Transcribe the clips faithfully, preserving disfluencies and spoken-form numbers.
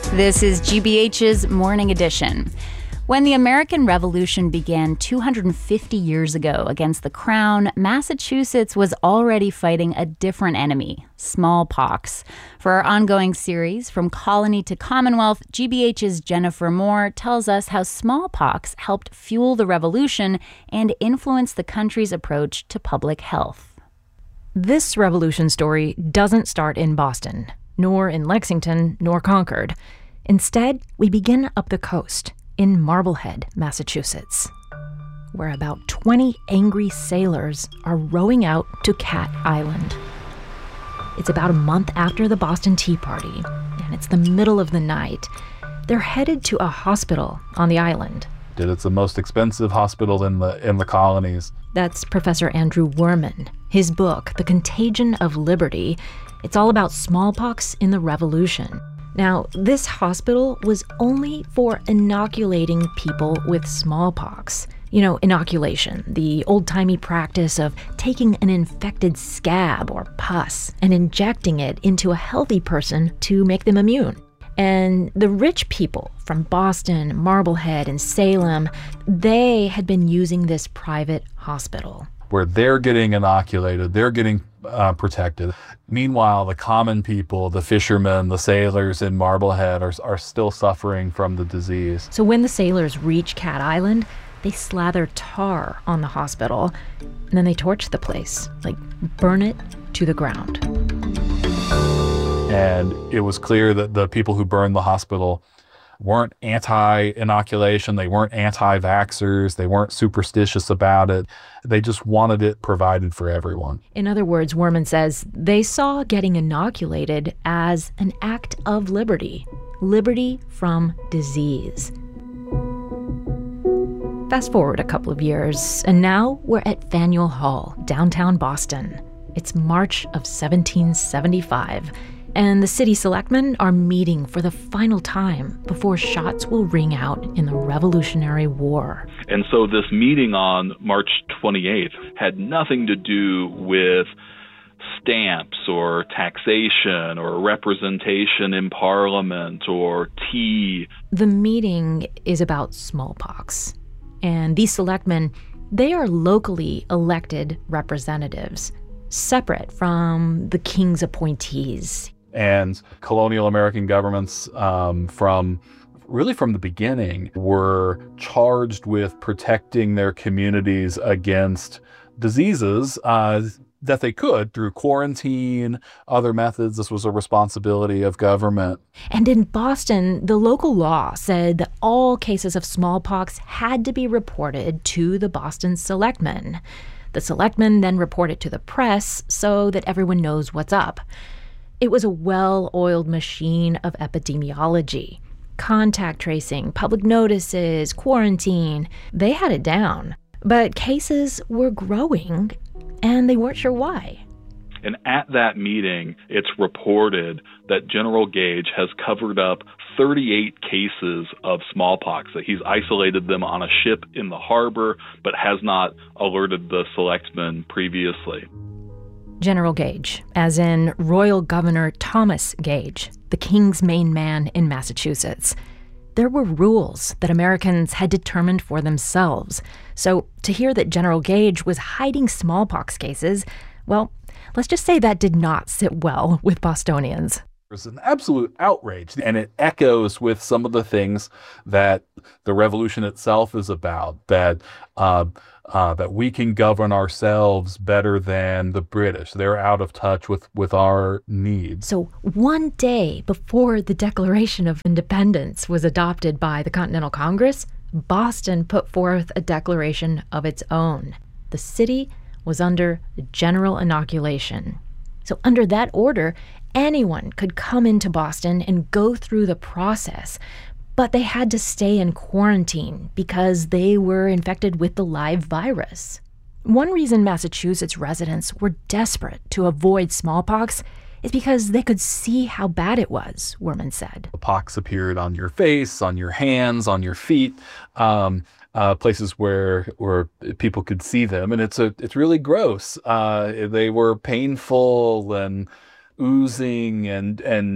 This is G B H's Morning Edition. When the American Revolution began two hundred fifty years ago against the Crown, Massachusetts was already fighting a different enemy, smallpox. For our ongoing series, From Colony to Commonwealth, G B H's Jennifer Moore tells us how smallpox helped fuel the revolution and influence the country's approach to public health. This revolution story doesn't start in Boston, nor in Lexington, nor Concord. Instead, we begin up the coast, in Marblehead, Massachusetts, where about twenty angry sailors are rowing out to Cat Island. It's about a month after the Boston Tea Party, and it's the middle of the night. They're headed to a hospital on the island. It's the most expensive hospital in the in the colonies. That's Professor Andrew Werman. His book, The Contagion of Liberty, it's all about smallpox in the Revolution. Now, this hospital was only for inoculating people with smallpox. You know, inoculation, the old-timey practice of taking an infected scab or pus and injecting it into a healthy person to make them immune. And the rich people from Boston, Marblehead, and Salem, they had been using this private hospital. Where they're getting inoculated, they're getting uh, protected. Meanwhile, the common people, the fishermen, the sailors in Marblehead are, are still suffering from the disease. So when the sailors reach Cat Island, they slather tar on the hospital, and then they torch the place, like burn it to the ground. And it was clear that the people who burned the hospital weren't anti-inoculation, they weren't anti-vaxxers, they weren't superstitious about it. They just wanted it provided for everyone. In other words, Werman says they saw getting inoculated as an act of liberty, liberty from disease. Fast forward a couple of years, and now we're at Faneuil Hall, downtown Boston. It's March of seventeen seventy-five. And the city selectmen are meeting for the final time before shots will ring out in the Revolutionary War. And so this meeting on March twenty-eighth had nothing to do with stamps or taxation or representation in Parliament or tea. The meeting is about smallpox. And these selectmen, they are locally elected representatives, separate from the king's appointees. And colonial American governments um, from really from the beginning were charged with protecting their communities against diseases uh, that they could through quarantine, other methods. This was a responsibility of government. And in Boston, the local law said that all cases of smallpox had to be reported to the Boston selectmen. The selectmen then report it to the press so that everyone knows what's up. It was a well-oiled machine of epidemiology. Contact tracing, public notices, quarantine, they had it down. But cases were growing, and they weren't sure why. And at that meeting, it's reported that General Gage has covered up thirty-eight cases of smallpox, that he's isolated them on a ship in the harbor, but has not alerted the selectmen previously. General Gage, as in Royal Governor Thomas Gage, the king's main man in Massachusetts. There were rules that Americans had determined for themselves. So to hear that General Gage was hiding smallpox cases, well, let's just say that did not sit well with Bostonians. There's an absolute outrage, and it echoes with some of the things that the revolution itself is about, that uh, uh, that we can govern ourselves better than the British. They're out of touch with, with our needs. So one day before the Declaration of Independence was adopted by the Continental Congress, Boston put forth a declaration of its own. The city was under general inoculation. So under that order, anyone could come into Boston and go through the process, but they had to stay in quarantine because they were infected with the live virus. One reason Massachusetts residents were desperate to avoid smallpox is because they could see how bad it was, Werman said. The pox appeared on your face, on your hands, on your feet, um, uh, places where where people could see them, and it's a it's really gross. Uh, they were painful and oozing and and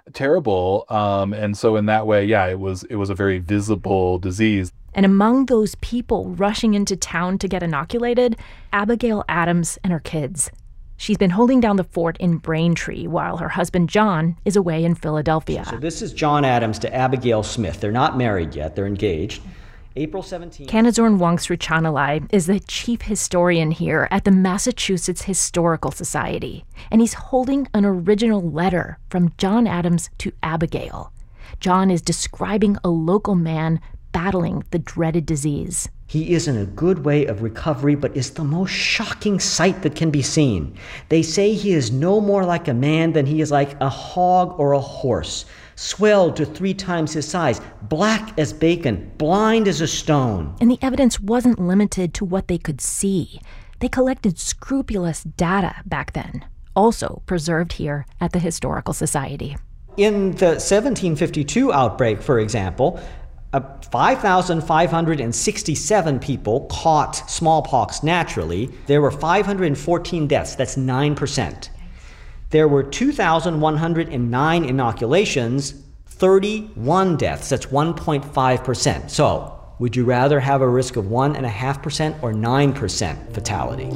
terrible. Um, and so in that way, yeah, it was it was a very visible disease. And among those people rushing into town to get inoculated, Abigail Adams and her kids. She's been holding down the fort in Braintree while her husband John is away in Philadelphia. So this is John Adams to Abigail Smith. They're not married yet. They're engaged. April seventeenth. Kanazorn Wongsuchanalai is the chief historian here at the Massachusetts Historical Society, and he's holding an original letter from John Adams to Abigail. John is describing a local man battling the dreaded disease. He is in a good way of recovery, but is the most shocking sight that can be seen. They say he is no more like a man than he is like a hog or a horse, swelled to three times his size, black as bacon, blind as a stone. And the evidence wasn't limited to what they could see. They collected scrupulous data back then, also preserved here at the Historical Society. In the seventeen fifty-two outbreak, for example, Uh, five thousand five hundred sixty-seven people caught smallpox naturally. There were five hundred fourteen deaths. That's nine percent. There were two thousand one hundred nine inoculations, thirty-one deaths. That's one point five percent. So, would you rather have a risk of one point five percent or nine percent fatality?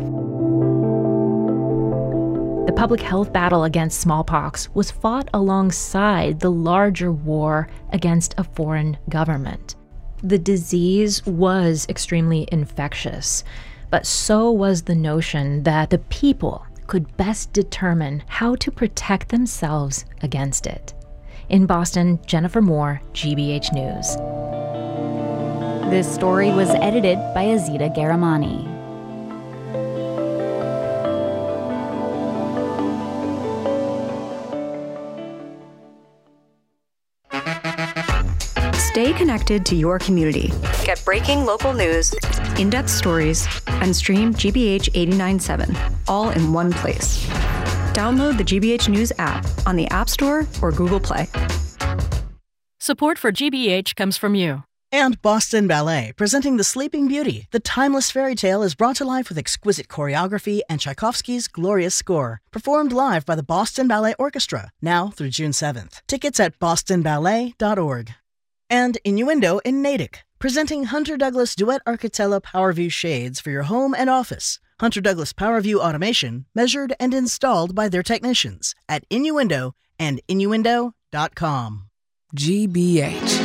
The public health battle against smallpox was fought alongside the larger war against a foreign government. The disease was extremely infectious, but so was the notion that the people could best determine how to protect themselves against it. In Boston, Jennifer Moore, G B H News. This story was edited by Azita Garamani. Stay connected to your community. Get breaking local news, in-depth stories, and stream G B H eighty-nine point seven, all in one place. Download the G B H News app on the App Store or Google Play. Support for G B H comes from you. And Boston Ballet, presenting The Sleeping Beauty. The timeless fairy tale is brought to life with exquisite choreography and Tchaikovsky's glorious score. Performed live by the Boston Ballet Orchestra, now through June seventh. Tickets at boston ballet dot org. And Innuendo in Natick, presenting Hunter Douglas Duet Architella PowerView shades for your home and office. Hunter Douglas PowerView automation, measured and installed by their technicians at Innuendo and innuendo dot com. G B H.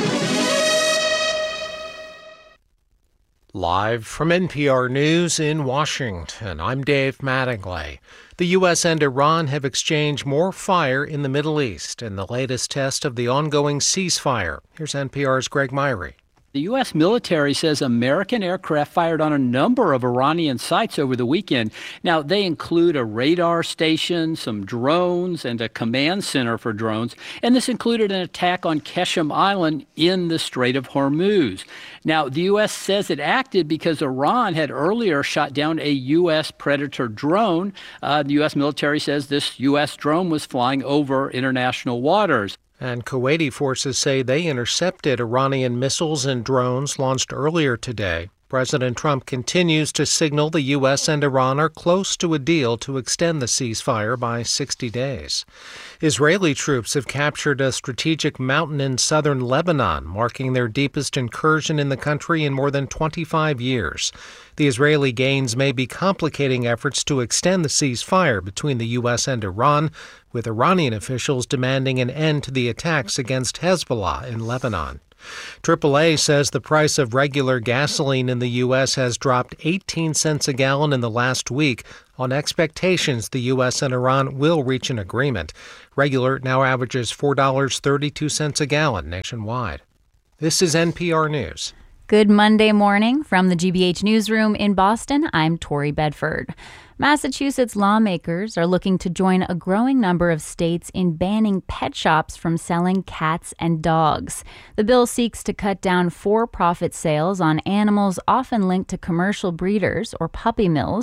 Live from N P R News in Washington, I'm Dave Mattingly. The U S and Iran have exchanged more fire in the Middle East in the latest test of the ongoing ceasefire. Here's N P R's Greg Myrie. The U S military says American aircraft fired on a number of Iranian sites over the weekend. Now, they include a radar station, some drones, and a command center for drones. And this included an attack on Keshem Island in the Strait of Hormuz. Now, the U S says it acted because Iran had earlier shot down a U S Predator drone. Uh, the U S military says this U S drone was flying over international waters. And Kuwaiti forces say they intercepted Iranian missiles and drones launched earlier today. President Trump continues to signal the U S and Iran are close to a deal to extend the ceasefire by sixty days. Israeli troops have captured a strategic mountain in southern Lebanon, marking their deepest incursion in the country in more than twenty-five years. The Israeli gains may be complicating efforts to extend the ceasefire between the U S and Iran, with Iranian officials demanding an end to the attacks against Hezbollah in Lebanon. triple A says the price of regular gasoline in the U S has dropped eighteen cents a gallon in the last week on expectations the U S and Iran will reach an agreement. Regular now averages four dollars and thirty-two cents a gallon nationwide. This is N P R News. Good Monday morning from the G B H Newsroom in Boston. I'm Tori Bedford. Massachusetts lawmakers are looking to join a growing number of states in banning pet shops from selling cats and dogs. The bill seeks to cut down for-profit sales on animals often linked to commercial breeders or puppy mills.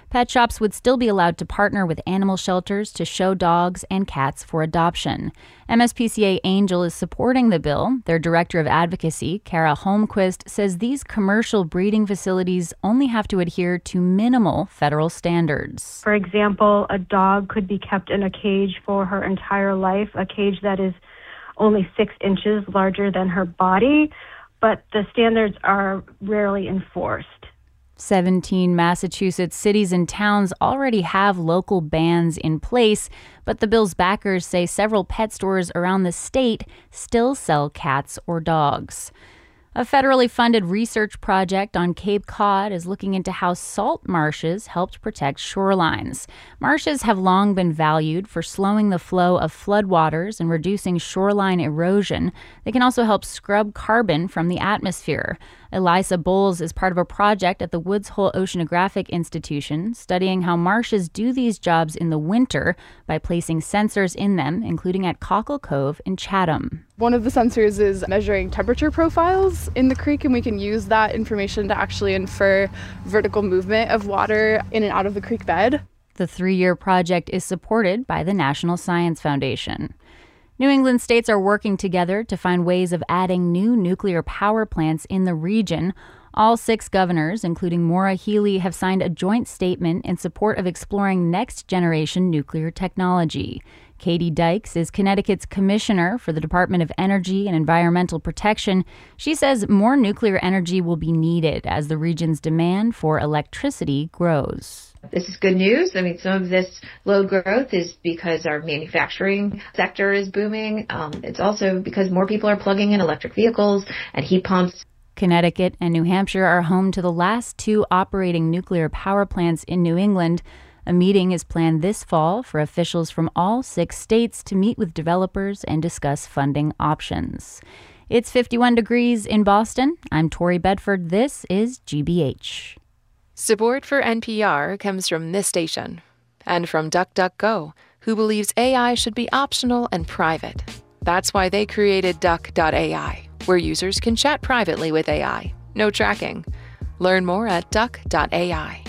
Pet shops would still be allowed to partner with animal shelters to show dogs and cats for adoption. M S P C A Angel is supporting the bill. Their director of advocacy, Kara Holmquist, says these commercial breeding facilities only have to adhere to minimal federal standards. For example, a dog could be kept in a cage for her entire life, a cage that is only six inches larger than her body, but the standards are rarely enforced. seventeen Massachusetts cities and towns already have local bans in place, but the bill's backers say several pet stores around the state still sell cats or dogs. A federally funded research project on Cape Cod is looking into how salt marshes helped protect shorelines. Marshes have long been valued for slowing the flow of floodwaters and reducing shoreline erosion. They can also help scrub carbon from the atmosphere. Elisa Bowles is part of a project at the Woods Hole Oceanographic Institution studying how marshes do these jobs in the winter by placing sensors in them, including at Cockle Cove in Chatham. One of the sensors is measuring temperature profiles in the creek, and we can use that information to actually infer vertical movement of water in and out of the creek bed. The three-year project is supported by the National Science Foundation. New England states are working together to find ways of adding new nuclear power plants in the region. All six governors, including Maura Healey, have signed a joint statement in support of exploring next-generation nuclear technology. Katie Dykes is Connecticut's commissioner for the Department of Energy and Environmental Protection. She says more nuclear energy will be needed as the region's demand for electricity grows. This is good news. I mean, some of this load growth is because our manufacturing sector is booming. Um, it's also because more people are plugging in electric vehicles and heat pumps. Connecticut and New Hampshire are home to the last two operating nuclear power plants in New England. A meeting is planned this fall for officials from all six states to meet with developers and discuss funding options. It's fifty-one degrees in Boston. I'm Tori Bedford. This is G B H. Support for N P R comes from this station and from DuckDuckGo, who believes A I should be optional and private. That's why they created Duck dot A I, where users can chat privately with A I. No tracking. Learn more at Duck dot A I.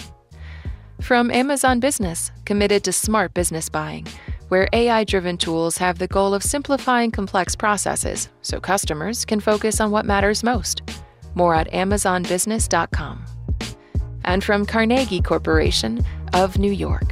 From Amazon Business, committed to smart business buying, where A I-driven tools have the goal of simplifying complex processes so customers can focus on what matters most. More at amazon business dot com. And from Carnegie Corporation of New York.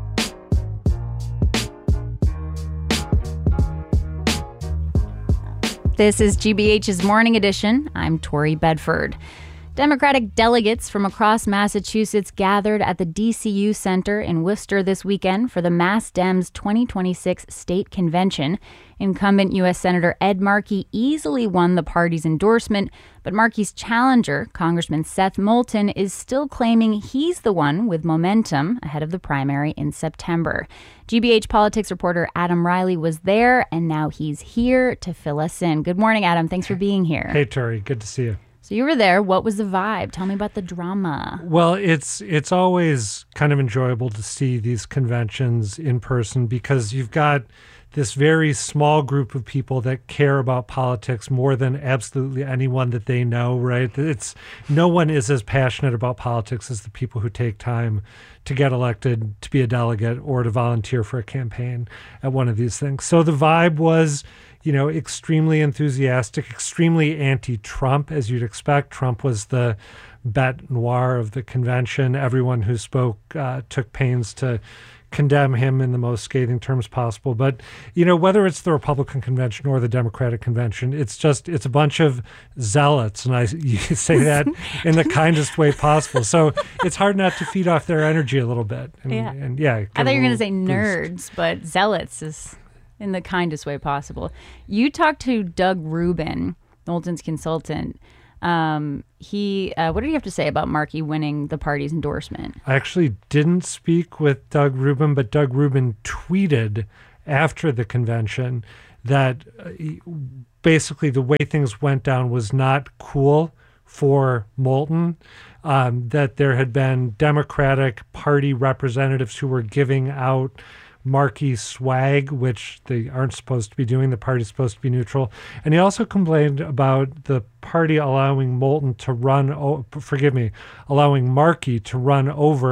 This is G B H's Morning Edition. I'm Tori Bedford. Democratic delegates from across Massachusetts gathered at the D C U Center in Worcester this weekend for the Mass Dems twenty twenty-six state convention. Incumbent U S Senator Ed Markey easily won the party's endorsement, but Markey's challenger, Congressman Seth Moulton, is still claiming he's the one with momentum ahead of the primary in September. G B H politics reporter Adam Riley was there, and now he's here to fill us in. Good morning, Adam. Thanks for being here. Hey, Tori. Good to see you. So you were there. What was the vibe? Tell me about the drama. Well, it's it's always kind of enjoyable to see these conventions in person because you've got this very small group of people that care about politics more than absolutely anyone that they know, right? It's no one is as passionate about politics as the people who take time to get elected, to be a delegate, or to volunteer for a campaign at one of these things. So the vibe was, you know, extremely enthusiastic, extremely anti-Trump, as you'd expect. Trump was the bête noire of the convention. Everyone who spoke uh, took pains to condemn him in the most scathing terms possible. But, you know, whether it's the Republican convention or the Democratic convention, it's just, it's a bunch of zealots. And I you say that in the kindest way possible. So it's hard not to feed off their energy a little bit. And yeah. And yeah I thought you were going to say boost. nerds, but zealots is in the kindest way possible. You talked to Doug Rubin, Moulton's consultant. Um, he, uh, what did he have to say about Markey winning the party's endorsement? I actually didn't speak with Doug Rubin, but Doug Rubin tweeted after the convention that uh, basically the way things went down was not cool for Moulton, um, that there had been Democratic Party representatives who were giving out Markey swag, which they aren't supposed to be doing. The party's supposed to be neutral. And he also complained about the party allowing Moulton to run, oh, forgive me, allowing Markey to run over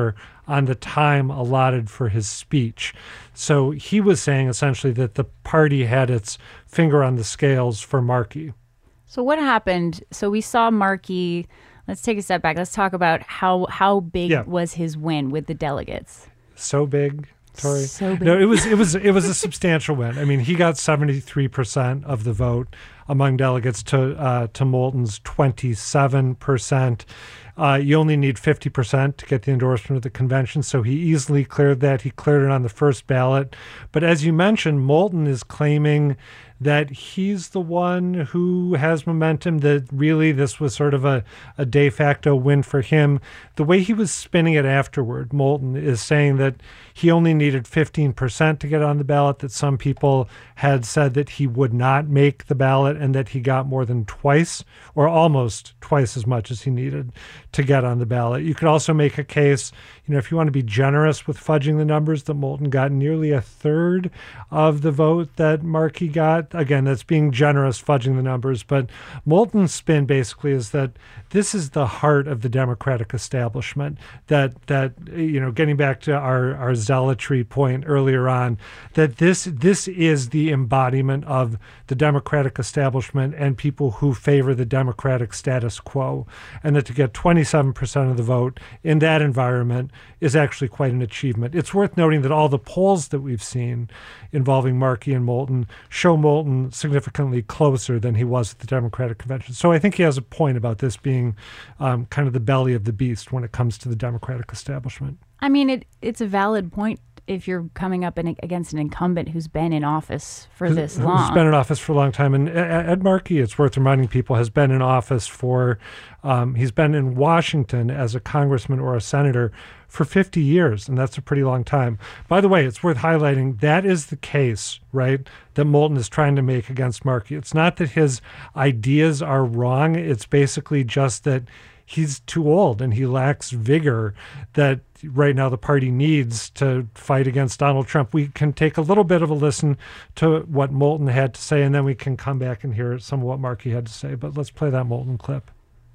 on the time allotted for his speech. So he was saying essentially that the party had its finger on the scales for Markey. So what happened? So we saw Markey. Let's take a step back. Let's talk about how how big Yeah. was his win with the delegates. So big, Tori. So big. No, it was it was it was a substantial win. I mean, he got seventy-three percent of the vote among delegates to uh, to Moulton's twenty-seven percent. Uh, you only need fifty percent to get the endorsement of the convention, so he easily cleared that. He cleared it on the first ballot. But as you mentioned, Moulton is claiming that he's the one who has momentum, that really this was sort of a, a de facto win for him. The way he was spinning it afterward, Moulton is saying that he only needed fifteen percent to get on the ballot, that some people had said that he would not make the ballot, and that he got more than twice or almost twice as much as he needed to get on the ballot. You could also make a case, you know, if you want to be generous with fudging the numbers, that Moulton got nearly a third of the vote that Markey got. Again, that's being generous, fudging the numbers. But Moulton's spin basically is that this is the heart of the Democratic establishment. That, that you know, getting back to our, our zealotry point earlier on, that this this is the embodiment of the Democratic establishment and people who favor the Democratic status quo. And that to get twenty-seven percent of the vote in that environment is actually quite an achievement. It's worth noting that all the polls that we've seen involving Markey and Moulton show Moulton significantly closer than he was at the Democratic convention. So I think he has a point about this being um, kind of the belly of the beast when it comes to the Democratic establishment. I mean, it it's a valid point if you're coming up in, against an incumbent who's been in office for this Who's long. been in office for a long time. And Ed Markey, it's worth reminding people, has been in office for, um, he's been in Washington as a congressman or a senator for fifty years, and that's a pretty long time. By the way, it's worth highlighting that is the case, right, that Moulton is trying to make against Markey. It's not that his ideas are wrong. It's basically just that he's too old and he lacks vigor that right now the party needs to fight against Donald Trump. We can take a little bit of a listen to what Moulton had to say, and then we can come back and hear some of what Markey had to say. But let's play that Moulton clip.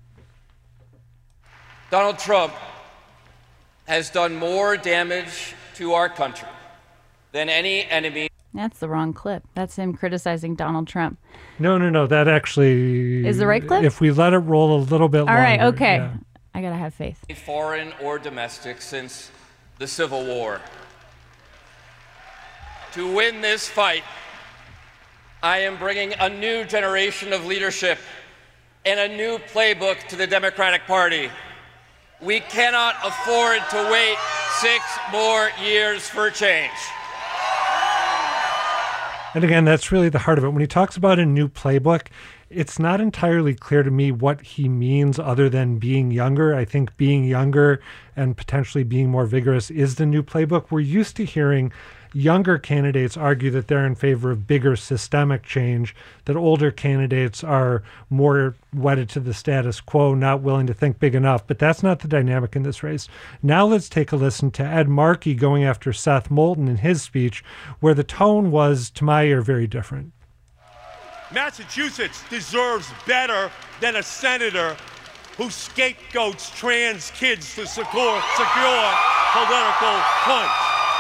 Donald Trump has done more damage to our country than any enemy. That's the wrong clip. That's him criticizing Donald Trump. No, no, no. That actually is the right clip. If we let it roll a little bit All longer. right, okay. Yeah. I gotta have faith. Foreign or domestic since the Civil War. To win this fight, I am bringing a new generation of leadership and a new playbook to the Democratic Party. We cannot afford to wait six more years for change. And again, that's really the heart of it. When he talks about a new playbook, it's not entirely clear to me what he means other than being younger. I think being younger and potentially being more vigorous is the new playbook. We're used to hearing younger candidates argue that they're in favor of bigger systemic change, that older candidates are more wedded to the status quo, not willing to think big enough. But that's not the dynamic in this race. Now let's take a listen to Ed Markey going after Seth Moulton in his speech, where the tone was, to my ear, very different. Massachusetts deserves better than a senator who scapegoats trans kids to secure, secure political points.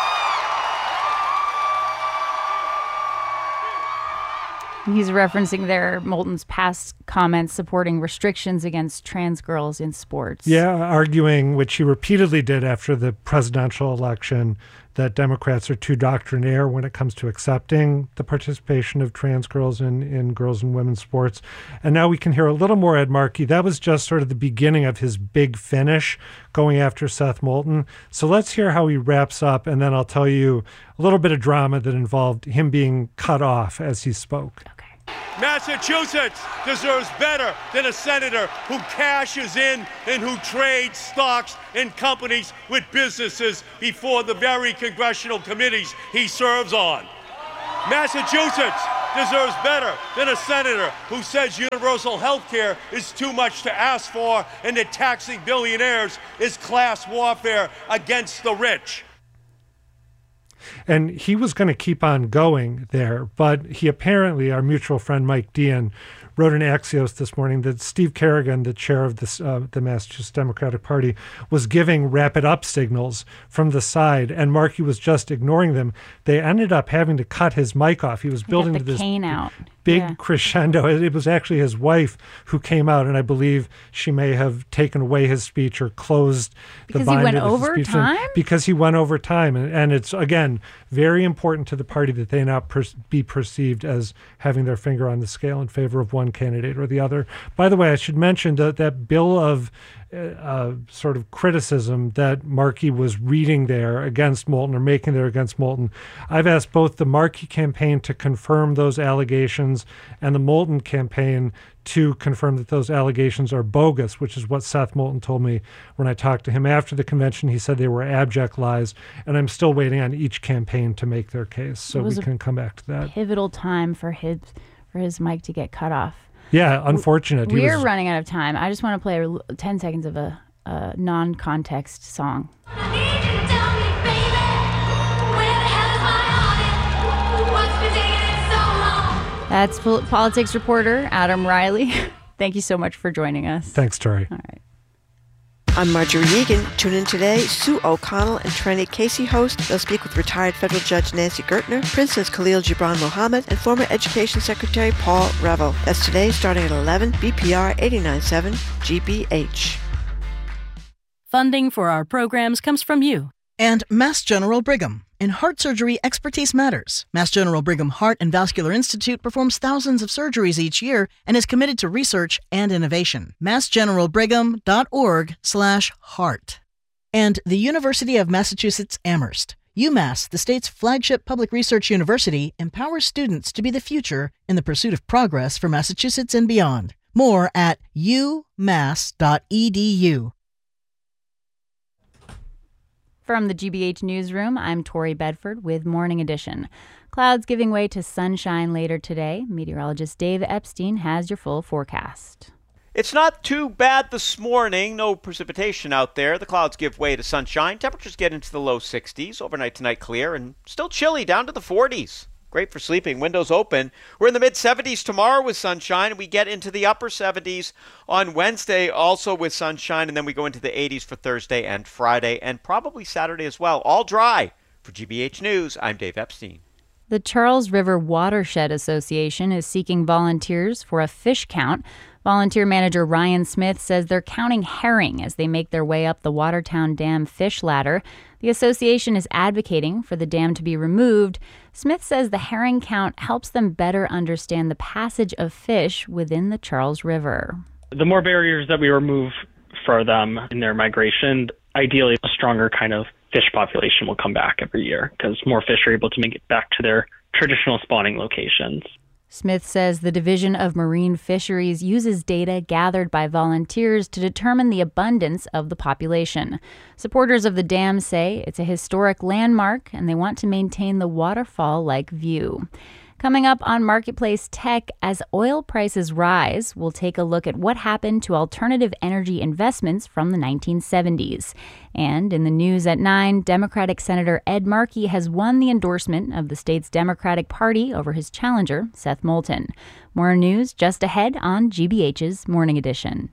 He's referencing there Moulton's past comments supporting restrictions against trans girls in sports. Yeah, arguing, which he repeatedly did after the presidential election, that Democrats are too doctrinaire when it comes to accepting the participation of trans girls in, in girls and women's sports. And now we can hear a little more Ed Markey. That was just sort of the beginning of his big finish going after Seth Moulton. So let's hear how he wraps up, and then I'll tell you a little bit of drama that involved him being cut off as he spoke. Okay. Massachusetts deserves better than a senator who cashes in and who trades stocks in companies with businesses before the very congressional committees he serves on. Massachusetts deserves better than a senator who says universal health care is too much to ask for and that taxing billionaires is class warfare against the rich. And he was going to keep on going there, but he apparently, our mutual friend Mike Dean, wrote in Axios this morning that Steve Kerrigan, the chair of this, uh, the Massachusetts Democratic Party, was giving wrap it up signals from the side, and Markey was just ignoring them. They ended up having to cut his mic off. He was building the to this cane out. big Yeah. crescendo. It was actually his wife who came out, and I believe she may have taken away his speech or closed Because the he binder went that his over speech in, time? because he went over time. And, and it's, again, very important to the party that they not per- be perceived as having their finger on the scale in favor of one candidate or the other. By the way, I should mention that that bill of uh, sort of criticism that Markey was reading there against Moulton or making there against Moulton, I've asked both the Markey campaign to confirm those allegations and the Moulton campaign to confirm that those allegations are bogus, which is what Seth Moulton told me when I talked to him after the convention. He said they were abject lies, and I'm still waiting on each campaign to make their case, so we can come back to that. Pivotal time for his for his mic to get cut off. Yeah, unfortunate. We're was, running out of time. I just want to play a, ten seconds of a, a non-context song. That's pol- politics reporter Adam Riley. Thank you so much for joining us. Thanks, Tori. All right. I'm Marjorie Egan. Tune in today. Sue O'Connell and Trenny Casey host. They'll speak with retired federal judge Nancy Gertner, Princess Khalil Gibran Mohammed, and former Education Secretary Paul Reville. That's today starting at eleven, B P R eighty-nine point seven G B H. Funding for our programs comes from you. And Mass General Brigham. In heart surgery, expertise matters. Mass General Brigham Heart and Vascular Institute performs thousands of surgeries each year and is committed to research and innovation. mass general brigham dot org slash heart. And the University of Massachusetts Amherst. UMass, the state's flagship public research university, empowers students to be the future in the pursuit of progress for Massachusetts and beyond. More at u mass dot e d u. From the G B H Newsroom, I'm Tori Bedford with Morning Edition. Clouds giving way to sunshine later today. Meteorologist Dave Epstein has your full forecast. It's not too bad this morning. No precipitation out there. The clouds give way to sunshine. Temperatures get into the low sixties. Overnight tonight clear and still chilly down to the forties. Great for sleeping. Windows open. We're in the mid seventies tomorrow with sunshine. We get into the upper seventies on Wednesday, also with sunshine. And then we go into the eighties for Thursday and Friday and probably Saturday as well. All dry. For G B H News, I'm Dave Epstein. The Charles River Watershed Association is seeking volunteers for a fish count. Volunteer manager Ryan Smith says they're counting herring as they make their way up the Watertown Dam fish ladder. The association is advocating for the dam to be removed. Smith says the herring count helps them better understand the passage of fish within the Charles River. The more barriers that we remove for them in their migration, ideally a stronger kind of fish population will come back every year because more fish are able to make it back to their traditional spawning locations. Smith says the Division of Marine Fisheries uses data gathered by volunteers to determine the abundance of the population. Supporters of the dam say it's a historic landmark and they want to maintain the waterfall-like view. Coming up on Marketplace Tech, as oil prices rise, we'll take a look at what happened to alternative energy investments from the nineteen seventies. And in the news at nine, Democratic Senator Ed Markey has won the endorsement of the state's Democratic Party over his challenger, Seth Moulton. More news just ahead on G B H's Morning Edition.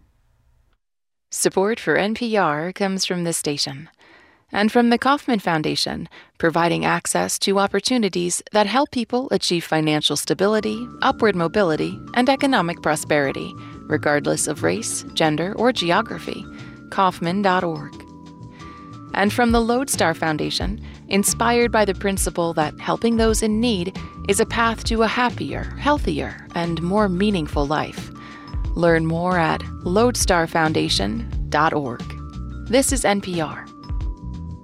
Support for N P R comes from this station. And from the Kauffman Foundation, providing access to opportunities that help people achieve financial stability, upward mobility, and economic prosperity, regardless of race, gender, or geography. Kauffman dot org. And from the Lodestar Foundation, inspired by the principle that helping those in need is a path to a happier, healthier, and more meaningful life. Learn more at lodestar foundation dot org. This is N P R.